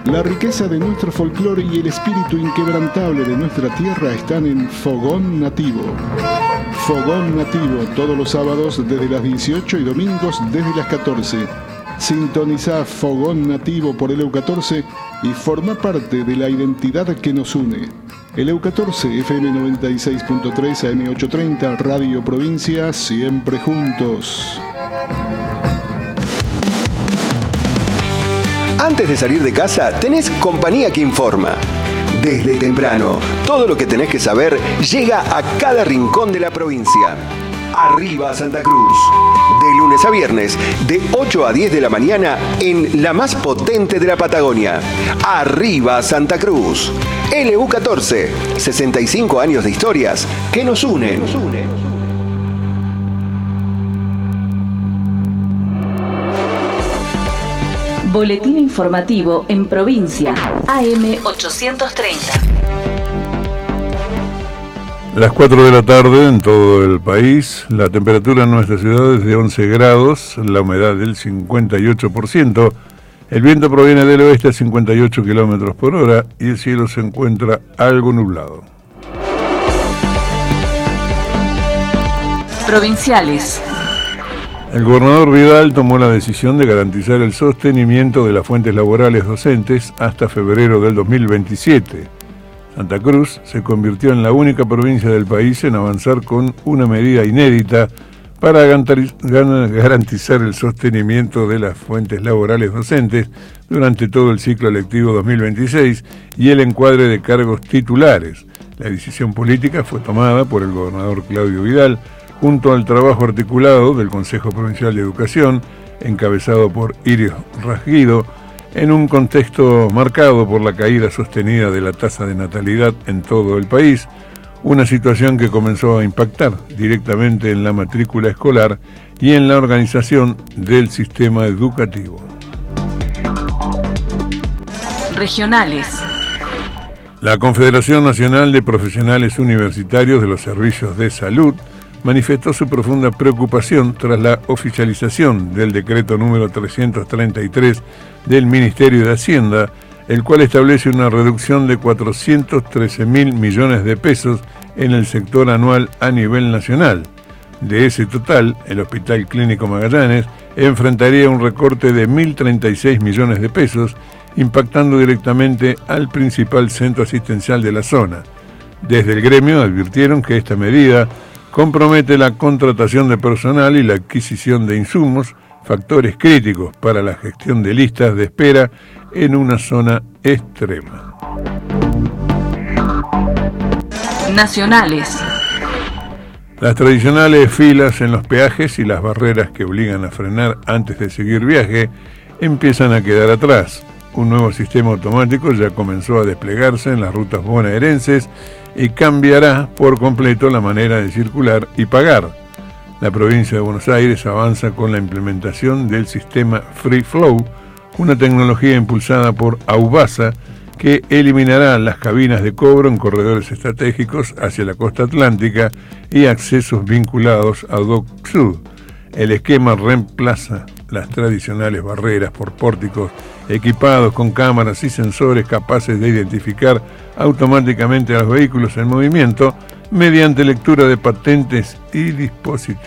La riqueza de nuestro folclore y el espíritu inquebrantable de nuestra tierra están en Fogón Nativo. Fogón Nativo, todos los sábados desde las 18 y domingos desde las 14. Sintoniza Fogón Nativo por el EU14 y forma parte de la identidad que nos une. El EU14, FM 96.3, AM 830, Radio Provincia, siempre juntos. Antes de salir de casa, tenés Compañía que Informa. Desde temprano, todo lo que tenés que saber llega a cada rincón de la provincia. Arriba Santa Cruz. De lunes a viernes, de 8 a 10 de la mañana, en la más potente de la Patagonia. Arriba Santa Cruz. LU14, 65 años de historias que nos unen. Boletín informativo en provincia, AM 830. Las 4 de la tarde en todo el país, la temperatura en nuestra ciudad es de 11 grados, la humedad del 58%, el viento proviene del oeste a 58 kilómetros por hora y el cielo se encuentra algo nublado. Provinciales. El gobernador Vidal tomó la decisión de garantizar el sostenimiento de las fuentes laborales docentes hasta febrero del 2027. Santa Cruz se convirtió en la única provincia del país en avanzar con una medida inédita para garantizar el sostenimiento de las fuentes laborales docentes durante todo el ciclo lectivo 2026 y el encuadre de cargos titulares. La decisión política fue tomada por el gobernador Claudio Vidal, junto al trabajo articulado del Consejo Provincial de Educación, encabezado por Iris Rasguido, en un contexto marcado por la caída sostenida de la tasa de natalidad en todo el país, una situación que comenzó a impactar directamente en la matrícula escolar y en la organización del sistema educativo. Regionales. La Confederación Nacional de Profesionales Universitarios de los Servicios de Salud manifestó su profunda preocupación tras la oficialización del decreto número 333 del Ministerio de Hacienda, el cual establece una reducción de 413.000 millones de pesos en el sector anual a nivel nacional. De ese total, el Hospital Clínico Magallanes enfrentaría un recorte de 1.036 millones de pesos, impactando directamente al principal centro asistencial de la zona. Desde el gremio advirtieron que esta medida compromete la contratación de personal y la adquisición de insumos, factores críticos para la gestión de listas de espera en una zona extrema. Nacionales. Las tradicionales filas en los peajes y las barreras que obligan a frenar antes de seguir viaje empiezan a quedar atrás. Un nuevo sistema automático ya comenzó a desplegarse en las rutas bonaerenses y cambiará por completo la manera de circular y pagar. La provincia de Buenos Aires avanza con la implementación del sistema Free Flow, una tecnología impulsada por Aubasa que eliminará las cabinas de cobro en corredores estratégicos hacia la costa atlántica y accesos vinculados a Dock Sud. El esquema reemplaza las tradicionales barreras por pórticos equipados con cámaras y sensores capaces de identificar automáticamente a los vehículos en movimiento mediante lectura de patentes y dispositivos.